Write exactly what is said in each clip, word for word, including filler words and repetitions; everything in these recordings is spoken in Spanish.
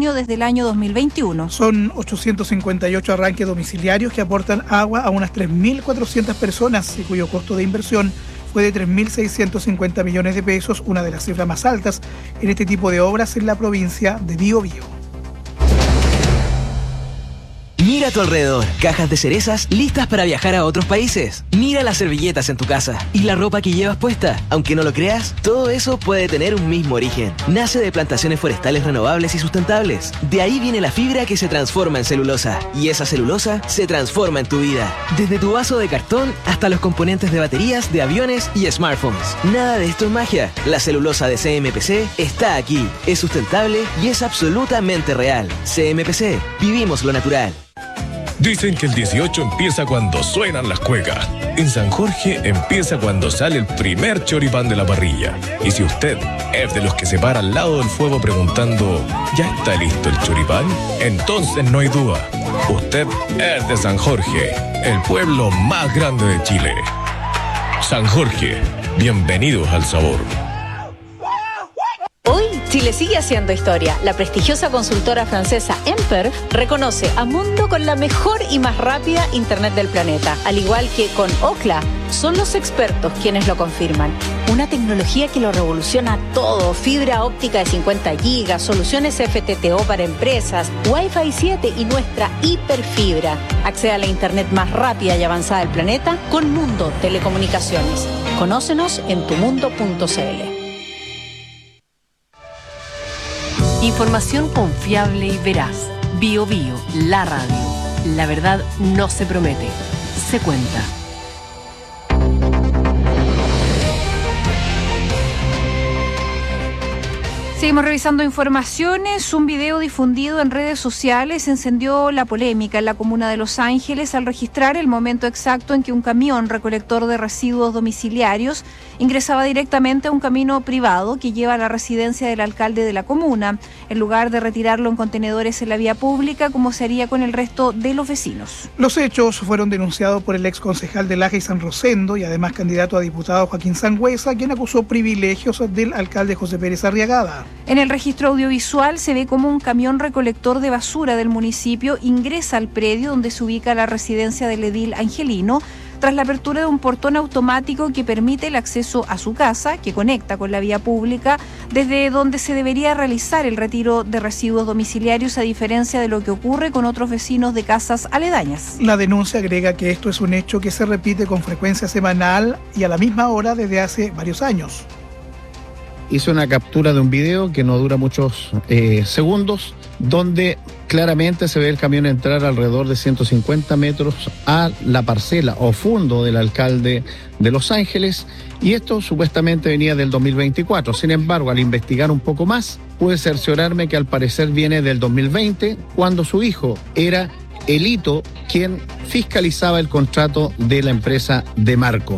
junio desde el año dos mil veintiuno. Son ochocientos cincuenta y ocho arranques domiciliarios que aportan agua a unas tres mil cuatrocientas personas y cuyo costo de inversión fue de tres mil seiscientos cincuenta millones de pesos, una de las cifras más altas en este tipo de obras en la provincia de Biobío. Mira a tu alrededor, cajas de cerezas listas para viajar a otros países. Mira las servilletas en tu casa y la ropa que llevas puesta. Aunque no lo creas, todo eso puede tener un mismo origen. Nace de plantaciones forestales renovables y sustentables. De ahí viene la fibra que se transforma en celulosa. Y esa celulosa se transforma en tu vida. Desde tu vaso de cartón hasta los componentes de baterías, de aviones y smartphones. Nada de esto es magia. La celulosa de C M P C está aquí. Es sustentable y es absolutamente real. C M P C. Vivimos lo natural. Dicen que el dieciocho empieza cuando suenan las cuecas. En San Jorge empieza cuando sale el primer choripán de la parrilla. Y si usted es de los que se para al lado del fuego preguntando ¿ya está listo el choripán? Entonces no hay duda. Usted es de San Jorge, el pueblo más grande de Chile. San Jorge, bienvenidos al sabor. Hoy, Chile sigue haciendo historia. La prestigiosa consultora francesa Emper reconoce a Mundo con la mejor y más rápida Internet del planeta. Al igual que con Ookla, son los expertos quienes lo confirman. Una tecnología que lo revoluciona todo. Fibra óptica de cincuenta gigas, soluciones F T T O para empresas, Wi-Fi siete y nuestra hiperfibra. Accede a la Internet más rápida y avanzada del planeta con Mundo Telecomunicaciones. Conócenos en tumundo punto c l. Información confiable y veraz. Biobío, la radio. La verdad no se promete, se cuenta. Seguimos revisando informaciones. Un video difundido en redes sociales encendió la polémica en la comuna de Los Ángeles al registrar el momento exacto en que un camión recolector de residuos domiciliarios ingresaba directamente a un camino privado que lleva a la residencia del alcalde de la comuna, en lugar de retirarlo en contenedores en la vía pública, como se haría con el resto de los vecinos. Los hechos fueron denunciados por el ex concejal de Laja y San Rosendo y además candidato a diputado Joaquín Sangüesa, quien acusó privilegios del alcalde José Pérez Arriagada. En el registro audiovisual se ve cómo un camión recolector de basura del municipio ingresa al predio donde se ubica la residencia del edil Angelino, tras la apertura de un portón automático que permite el acceso a su casa, que conecta con la vía pública, desde donde se debería realizar el retiro de residuos domiciliarios, a diferencia de lo que ocurre con otros vecinos de casas aledañas. La denuncia agrega que esto es un hecho que se repite con frecuencia semanal y a la misma hora desde hace varios años. Hice una captura de un video que no dura muchos eh, segundos, donde claramente se ve el camión entrar alrededor de ciento cincuenta metros a la parcela o fondo del alcalde de Los Ángeles, y esto supuestamente venía del dos mil veinticuatro. Sin embargo, al investigar un poco más, pude cerciorarme que al parecer viene del dos mil veinte, cuando su hijo era Elito quien fiscalizaba el contrato de la empresa de Marco.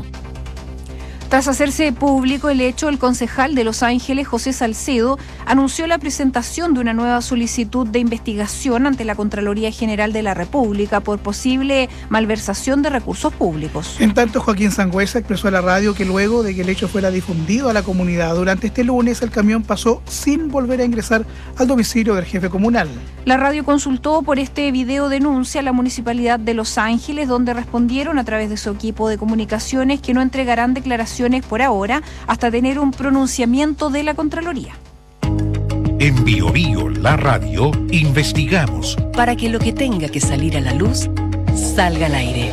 Tras hacerse público el hecho, el concejal de Los Ángeles, José Salcedo, anunció la presentación de una nueva solicitud de investigación ante la Contraloría General de la República por posible malversación de recursos públicos. En tanto, Joaquín Sangüesa expresó a la radio que luego de que el hecho fuera difundido a la comunidad durante este lunes, el camión pasó sin volver a ingresar al domicilio del jefe comunal. La radio consultó por este video denuncia a la Municipalidad de Los Ángeles, donde respondieron a través de su equipo de comunicaciones que no entregarán declaraciones por ahora hasta tener un pronunciamiento de la Contraloría. En Biobío, la radio, investigamos para que lo que tenga que salir a la luz salga al aire.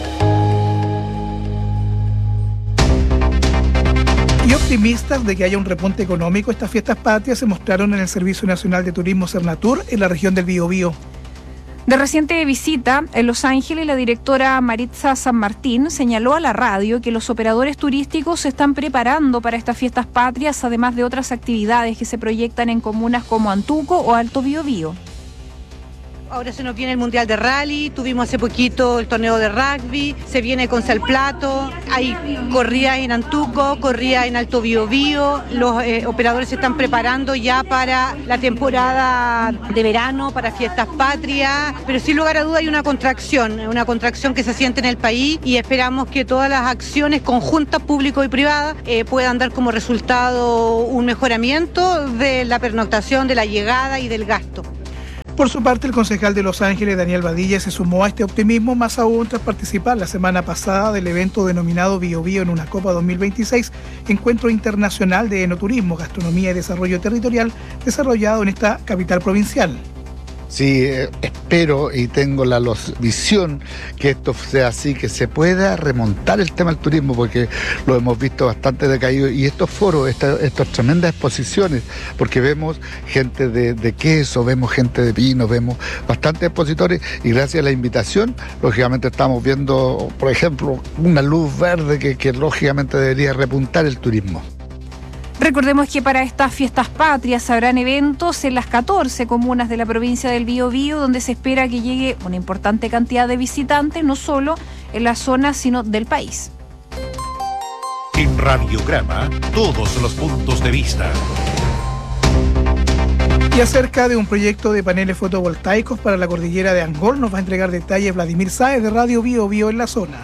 Y optimistas de que haya un repunte económico, estas fiestas patrias se mostraron en el Servicio Nacional de Turismo Cernatur en la región del Biobío. De reciente visita en Los Ángeles, la directora Maritza San Martín señaló a la radio que los operadores turísticos se están preparando para estas fiestas patrias, además de otras actividades que se proyectan en comunas como Antuco o Alto Biobío. Ahora se nos viene el Mundial de Rally, tuvimos hace poquito el torneo de rugby, se viene con Salplato, hay corridas en Antuco, corridas en Alto Biobío, los eh, operadores se están preparando ya para la temporada de verano, para fiestas patrias, pero sin lugar a duda hay una contracción, una contracción que se siente en el país y esperamos que todas las acciones conjuntas, público y privadas, eh, puedan dar como resultado un mejoramiento de la pernoctación, de la llegada y del gasto. Por su parte, el concejal de Los Ángeles, Daniel Badilla, se sumó a este optimismo, más aún tras participar la semana pasada del evento denominado Bio Bio en una Copa dos mil veintiséis, encuentro internacional de enoturismo, gastronomía y desarrollo territorial, desarrollado en esta capital provincial. Sí, eh, espero y tengo la los, visión que esto sea así, que se pueda remontar el tema del turismo, porque lo hemos visto bastante decaído, y estos foros, esta, estas tremendas exposiciones, porque vemos gente de, de queso, vemos gente de vino, vemos bastantes expositores, y gracias a la invitación, lógicamente estamos viendo, por ejemplo, una luz verde que, que lógicamente debería repuntar el turismo. Recordemos que para estas fiestas patrias habrán eventos en las catorce comunas de la provincia del Biobío, donde se espera que llegue una importante cantidad de visitantes, no solo en la zona, sino del país. En Radiograma, todos los puntos de vista. Y acerca de un proyecto de paneles fotovoltaicos para la cordillera de Angol, nos va a entregar detalles Vladimir Sáez de Radio Biobío en la zona.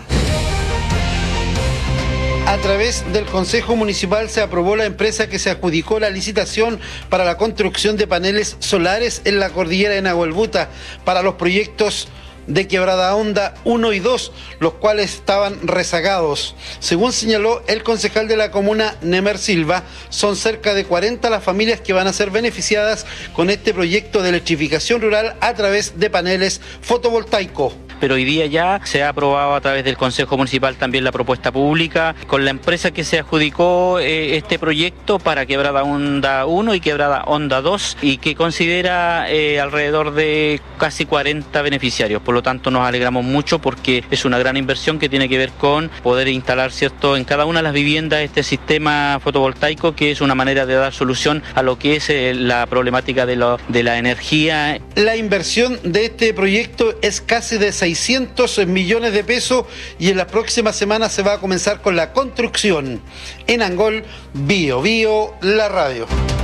A través del Consejo Municipal se aprobó la empresa que se adjudicó la licitación para la construcción de paneles solares en la cordillera de Nahuelbuta para los proyectos de Quebrada Honda uno y dos, los cuales estaban rezagados. Según señaló el concejal de la comuna, Nemer Silva, son cerca de cuarenta las familias que van a ser beneficiadas con este proyecto de electrificación rural a través de paneles fotovoltaicos. Pero hoy día ya se ha aprobado a través del Consejo Municipal también la propuesta pública con la empresa que se adjudicó eh, este proyecto para Quebrada Honda uno y Quebrada Honda dos, y que considera eh, alrededor de casi cuarenta beneficiarios. Por lo tanto, nos alegramos mucho porque es una gran inversión que tiene que ver con poder instalar, ¿cierto?, en cada una de las viviendas este sistema fotovoltaico, que es una manera de dar solución a lo que es eh, la problemática de, lo, de la energía. La inversión de este proyecto es casi de seiscientos millones de pesos, y en las próximas semanas se va a comenzar con la construcción. En Angol, Bio Bio, la radio.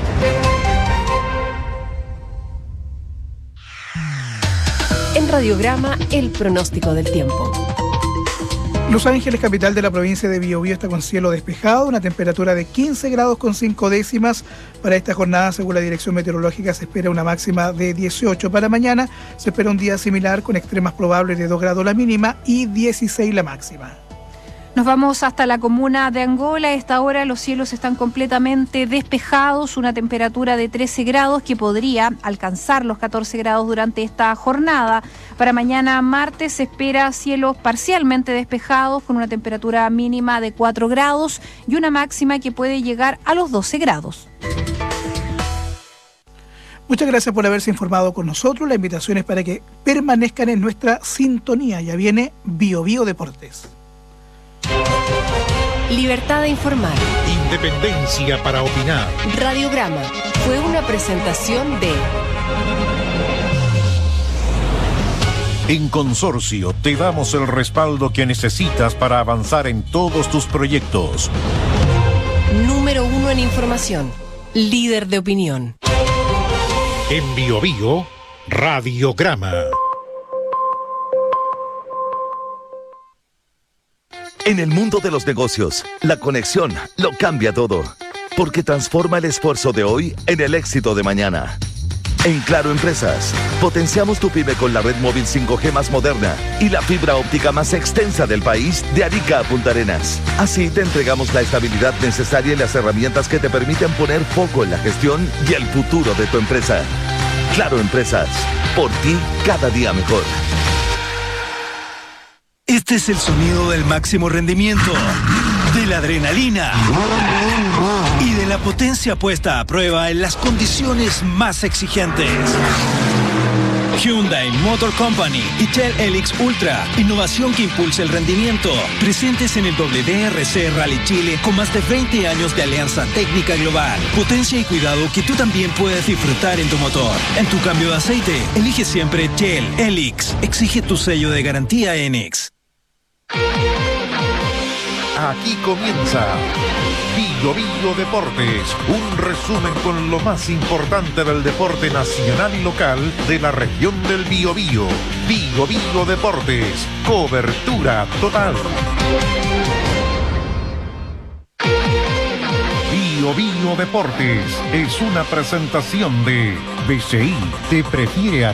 En Radiograma, el pronóstico del tiempo. Los Ángeles, capital de la provincia de Biobío, está con cielo despejado, una temperatura de quince grados con cinco décimas. Para esta jornada, según la Dirección Meteorológica, se espera una máxima de dieciocho. Para mañana se espera un día similar, con extremas probables de dos grados la mínima y dieciséis la máxima. Nos vamos hasta la comuna de Angola. A esta hora los cielos están completamente despejados, una temperatura de trece grados que podría alcanzar los catorce grados durante esta jornada. Para mañana martes se espera cielos parcialmente despejados con una temperatura mínima de cuatro grados y una máxima que puede llegar a los doce grados. Muchas gracias por haberse informado con nosotros. La invitación es para que permanezcan en nuestra sintonía. Ya viene Bio Bio Deportes. Libertad de informar. Independencia para opinar. Radiograma fue una presentación de... En Consorcio te damos el respaldo que necesitas para avanzar en todos tus proyectos. Número uno en información. Líder de opinión. En Bio Bio, Radiograma. En el mundo de los negocios, la conexión lo cambia todo, porque transforma el esfuerzo de hoy en el éxito de mañana. En Claro Empresas, potenciamos tu pyme con la red móvil cinco G más moderna y la fibra óptica más extensa del país, de Arica a Punta Arenas. Así te entregamos la estabilidad necesaria y las herramientas que te permiten poner foco en la gestión y el futuro de tu empresa. Claro Empresas, por ti cada día mejor. Este es el sonido del máximo rendimiento, de la adrenalina y de la potencia puesta a prueba en las condiciones más exigentes. Hyundai Motor Company y Shell Helix Ultra, innovación que impulsa el rendimiento. Presentes en el W D R C Rally Chile con más de veinte años de alianza técnica global. Potencia y cuidado que tú también puedes disfrutar en tu motor. En tu cambio de aceite, elige siempre Shell Helix. Exige tu sello de garantía Enix. Aquí comienza Bio Bio Deportes, un resumen con lo más importante del deporte nacional y local de la región del Biobío. Bio Bio Deportes, cobertura total. Bio Bio Deportes es una presentación de B C I. Te prefiere a